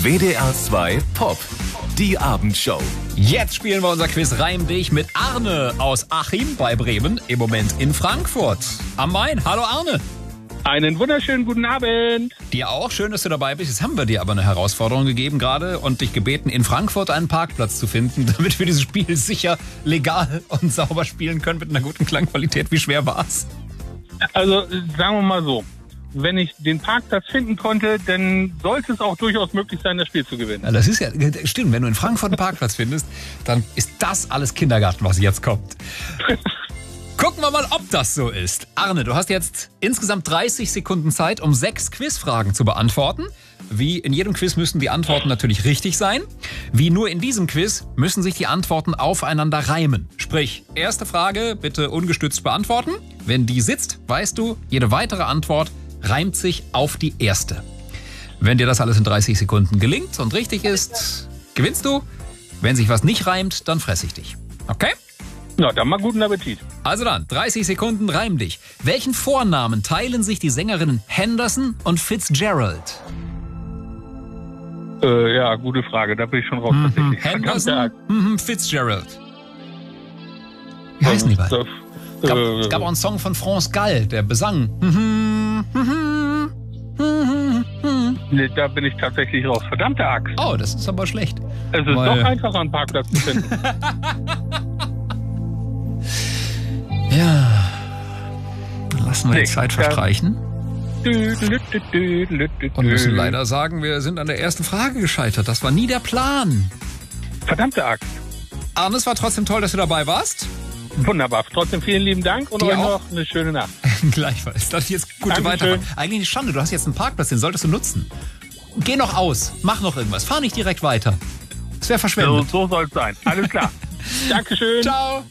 WDR 2 Pop. Die Abendshow. Jetzt spielen wir unser Quiz Reim dich mit Arne aus Achim bei Bremen, im Moment in Frankfurt am Main. Hallo Arne. Einen wunderschönen guten Abend. Dir auch, schön, dass du dabei bist. Jetzt haben wir dir aber eine Herausforderung gegeben gerade und dich gebeten, in Frankfurt einen Parkplatz zu finden, damit wir dieses Spiel sicher, legal und sauber spielen können mit einer guten Klangqualität. Wie schwer war's? Also sagen wir mal so, wenn ich den Parkplatz finden konnte, dann sollte es auch durchaus möglich sein, das Spiel zu gewinnen. Ja, das ist ja, stimmt, wenn du in Frankfurt einen Parkplatz findest, dann ist das alles Kindergarten, was jetzt kommt. Gucken wir mal, ob das so ist. Arne, du hast jetzt insgesamt 30 Sekunden Zeit, um 6 Quizfragen zu beantworten. Wie in jedem Quiz müssen die Antworten natürlich richtig sein. Wie nur in diesem Quiz müssen sich die Antworten aufeinander reimen. Sprich, erste Frage bitte ungestützt beantworten. Wenn die sitzt, weißt du, jede weitere Antwort reimt sich auf die erste. Wenn dir das alles in 30 Sekunden gelingt und richtig ist, gewinnst du. Wenn sich was nicht reimt, dann fress ich dich. Okay? Na, dann mal guten Appetit. Also dann, 30 Sekunden, reim dich. Welchen Vornamen teilen sich die Sängerinnen Henderson und Fitzgerald? Ja, gute Frage, da bin ich schon raus tatsächlich. Henderson, Fitzgerald. Wie heißen die beiden? Es gab auch einen Song von France Gall, der besang. Nee, da bin ich tatsächlich raus. Verdammte Axt. Oh, das ist aber schlecht. Es ist doch einfacher, einen Parkplatz zu finden. Ja, dann lassen wir die Zeit verstreichen und müssen leider sagen, wir sind an der ersten Frage gescheitert. Das war nie der Plan. Verdammte Axt. Arne, es war trotzdem toll, dass du dabei warst. Wunderbar. Trotzdem vielen lieben Dank und Dir euch auch. noch eine schöne Nacht. Gleichfalls. Dann jetzt gute Dankeschön. Weiterfahrt. Eigentlich eine Schande, du hast jetzt einen Parkplatz, den solltest du nutzen. Geh noch aus, mach noch irgendwas, fahr nicht direkt weiter. Das wäre verschwendet. So soll es sein. Alles klar. Dankeschön. Ciao.